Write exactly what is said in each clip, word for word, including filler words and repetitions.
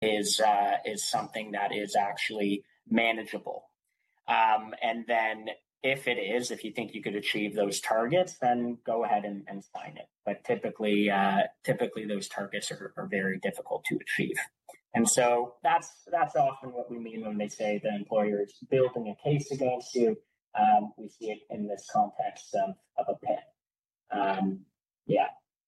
is uh, is something that is actually manageable. Um, and then if it is, if you think you could achieve those targets, then go ahead and, and sign it. But typically, uh, typically those targets are, are very difficult to achieve. And so that's that's often what we mean when they say the employer is building a case against you. Um, we see it in this context of, of a P I P. Um, yeah.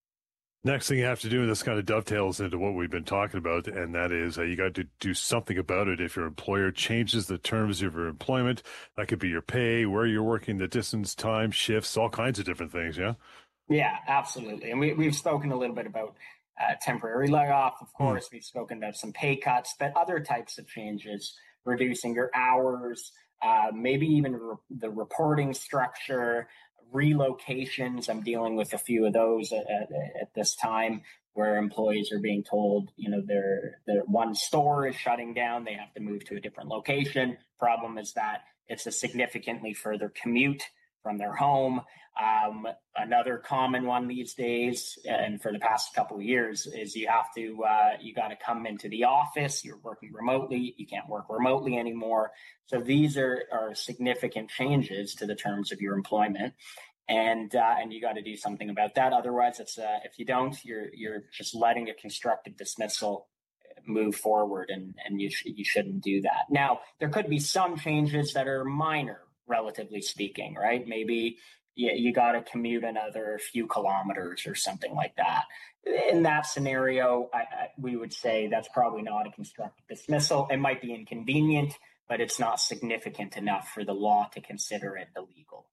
Next thing you have to do, and this kind of dovetails into what we've been talking about, and that is uh, you got to do something about it. If your employer changes the terms of your employment, that could be your pay, where you're working, the distance, time, shifts, all kinds of different things, yeah? Yeah, absolutely. And we, we've spoken a little bit about uh, temporary layoff, of course. Hmm. We've spoken about some pay cuts, but other types of changes, reducing your hours, uh, maybe even re- the reporting structure, relocations. I'm dealing with a few of those at, at, at this time, where employees are being told, you know, their their one store is shutting down, they have to move to a different location. Problem is that it's a significantly further commute from their home. Um, another common one these days, and for the past couple of years, is you have to uh, you got to come into the office. You're working remotely. You can't work remotely anymore. So these are are significant changes to the terms of your employment, and uh, and you got to do something about that. Otherwise, it's uh, if you don't, you're you're just letting a constructive dismissal move forward, and and you sh- you shouldn't do that. Now, there could be some changes that are minor, relatively speaking, right? Maybe you, you got to commute another few kilometers or something like that. In that scenario, I, I, we would say that's probably not a constructive dismissal. It might be inconvenient, but it's not significant enough for the law to consider it illegal.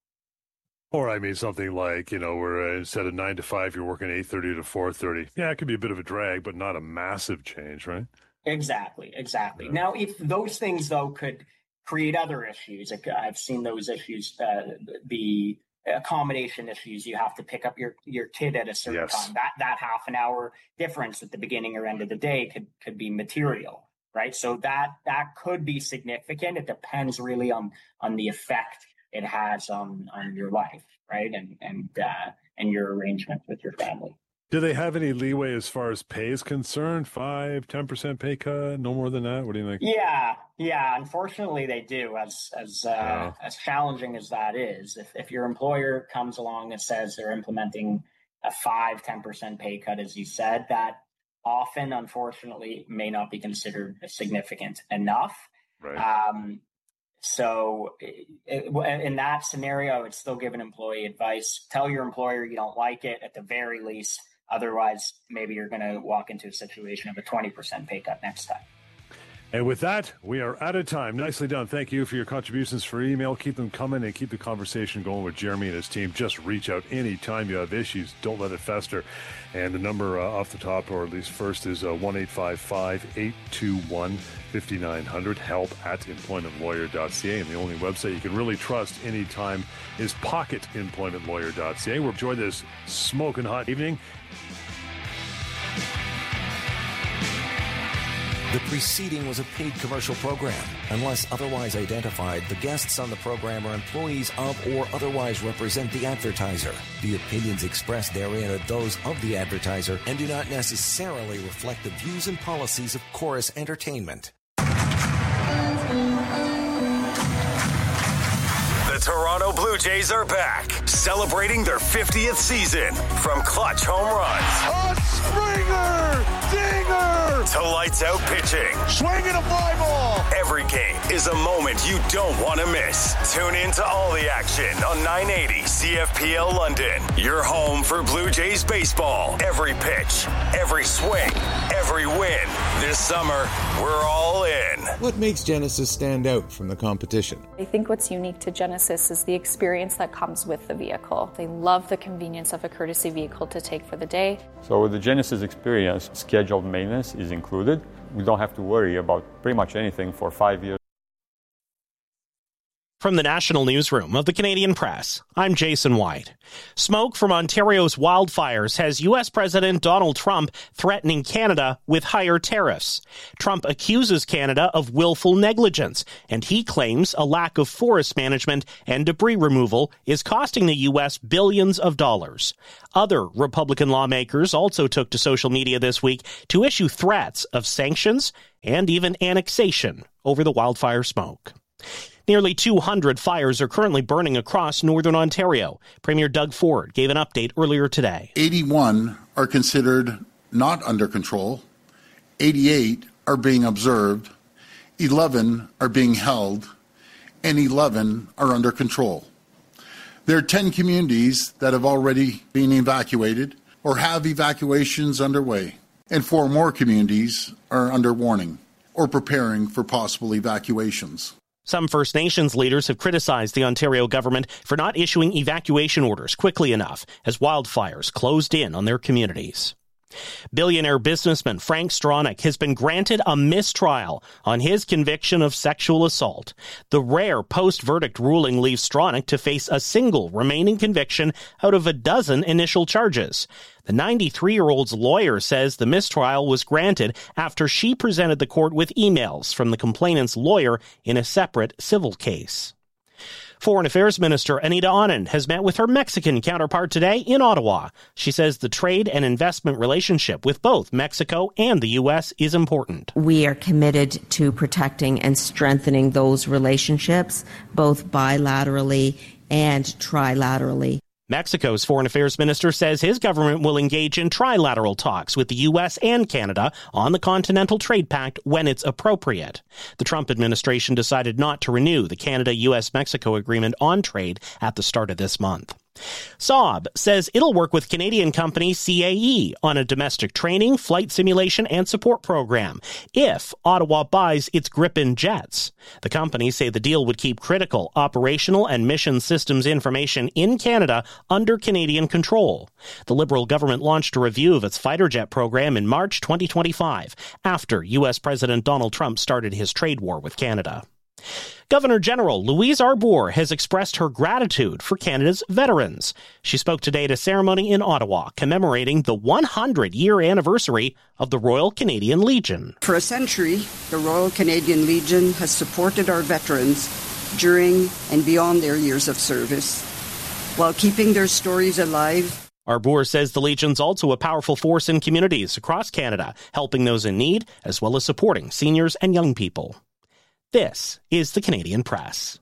Or I mean something like, you know, where uh, instead of nine to five, you're working eight thirty to four thirty. Yeah, it could be a bit of a drag, but not a massive change, right? Exactly, exactly. Yeah. Now, if those things, though, could create other issues, like I've seen those issues, uh, the accommodation issues. You have to pick up your, your kid at a certain Yes. time. That that half an hour difference at the beginning or end of the day could could be material, right? So that that could be significant. It depends really on on the effect it has on on your life, right? And and uh, and your arrangements with your family. Do they have any leeway as far as pay is concerned? Five, ten percent pay cut? No more than that? What do you think? Yeah, yeah. Unfortunately, they do. As as uh, yeah. as challenging as that is, if if your employer comes along and says they're implementing a five, ten percent pay cut, as you said, that often, unfortunately, may not be considered significant enough. Right. Um, so it, in that scenario, I would still give an employee advice. Tell your employer you don't like it at the very least. Otherwise, maybe you're going to walk into a situation of a twenty percent pay cut next time. And with that, we are out of time. Nicely done. Thank you for your contributions for email. Keep them coming and keep the conversation going with Jeremy and his team. Just reach out anytime you have issues. Don't let it fester. And the number uh, off the top, or at least first, is uh, one eight five five, eight two one, five nine zero zero, help at employment lawyer dot c a. And the only website you can really trust anytime is pocket employment lawyer dot c a. We've enjoyed this smoking hot evening. The preceding was a paid commercial program. Unless otherwise identified, the guests on the program are employees of or otherwise represent the advertiser. The opinions expressed therein are those of the advertiser and do not necessarily reflect the views and policies of Chorus Entertainment. The Toronto Blue Jays are back, celebrating their fiftieth season. From clutch home runs, a Springer, dinger, to lights out pitching, swinging a fly ball. Every game is a moment you don't want to miss. Tune in to all the action on nine eighty C F P L London. Your home for Blue Jays baseball. Every pitch, every swing, every win. This summer, we're all in. What makes Genesis stand out from the competition? I think what's unique to Genesis is the experience that comes with the vehicle. They love the convenience of a courtesy vehicle to take for the day. So with the Genesis experience, scheduled maintenance is included. We don't have to worry about pretty much anything for five years. From the National Newsroom of the Canadian Press, I'm Jason White. Smoke from Ontario's wildfires has U S President Donald Trump threatening Canada with higher tariffs. Trump accuses Canada of willful negligence, and he claims a lack of forest management and debris removal is costing the U S billions of dollars. Other Republican lawmakers also took to social media this week to issue threats of sanctions and even annexation over the wildfire smoke. Nearly two hundred fires are currently burning across northern Ontario. Premier Doug Ford gave an update earlier today. eighty-one are considered not under control, eighty-eight are being observed, eleven are being held, and eleven are under control. There are ten communities that have already been evacuated or have evacuations underway, and four more communities are under warning or preparing for possible evacuations. Some First Nations leaders have criticized the Ontario government for not issuing evacuation orders quickly enough as wildfires closed in on their communities. Billionaire businessman Frank Stronach has been granted a mistrial on his conviction of sexual assault. The rare post-verdict ruling leaves Stronach to face a single remaining conviction out of a dozen initial charges. The ninety-three-year-old's lawyer says the mistrial was granted after she presented the court with emails from the complainant's lawyer in a separate civil case. Foreign Affairs Minister Anita Anand has met with her Mexican counterpart today in Ottawa. She says the trade and investment relationship with both Mexico and the U S is important. We are committed to protecting and strengthening those relationships, both bilaterally and trilaterally. Mexico's Foreign Affairs Minister says his government will engage in trilateral talks with the U S and Canada on the Continental Trade Pact when it's appropriate. The Trump administration decided not to renew the Canada-U S-Mexico agreement on trade at the start of this month. Saab says it'll work with Canadian company C A E on a domestic training, flight simulation, and support program if Ottawa buys its Gripen jets. The companies say the deal would keep critical operational and mission systems information in Canada under Canadian control. The Liberal government launched a review of its fighter jet program in March twenty twenty-five, after U S President Donald Trump started his trade war with Canada. Governor General Louise Arbour has expressed her gratitude for Canada's veterans. She spoke today at a ceremony in Ottawa commemorating the one hundred year anniversary of the Royal Canadian Legion. For a century, the Royal Canadian Legion has supported our veterans during and beyond their years of service, while keeping their stories alive. Arbour says the Legion's also a powerful force in communities across Canada, helping those in need as well as supporting seniors and young people. This is the Canadian Press.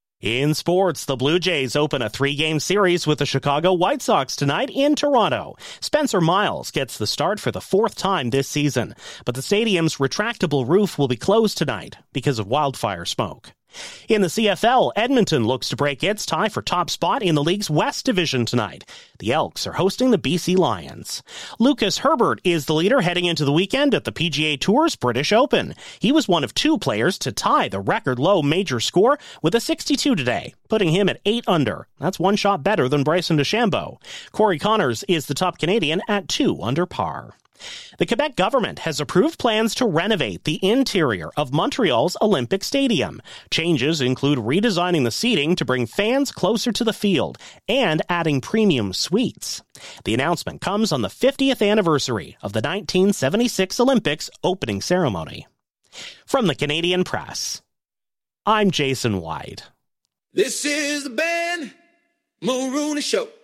In sports, the Blue Jays open a three-game series with the Chicago White Sox tonight in Toronto. Spencer Miles gets the start for the fourth time this season, but the stadium's retractable roof will be closed tonight because of wildfire smoke. In the C F L, Edmonton looks to break its tie for top spot in the league's West Division tonight. The Elks are hosting the B C Lions. Lucas Herbert is the leader heading into the weekend at the P G A Tour's British Open. He was one of two players to tie the record-low major score with a sixty-two today, putting him at eight under. That's one shot better than Bryson DeChambeau. Corey Connors is the top Canadian at two under par. The Quebec government has approved plans to renovate the interior of Montreal's Olympic Stadium. Changes include redesigning the seating to bring fans closer to the field and adding premium suites. The announcement comes on the fiftieth anniversary of the nineteen seventy-six Olympics opening ceremony. From the Canadian Press, I'm Jason White. This is the Ben Mulrooney Show.